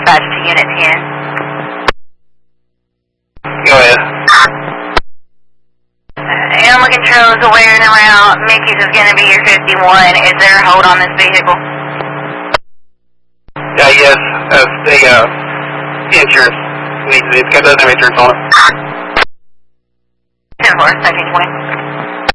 dispatch to Unit 10. Go ahead. Animal control is aware and around. Mickey's is going to be your 51. Is there a hold on this vehicle? Yes, the insurance. It's got the insurance on it. 10-4, second point.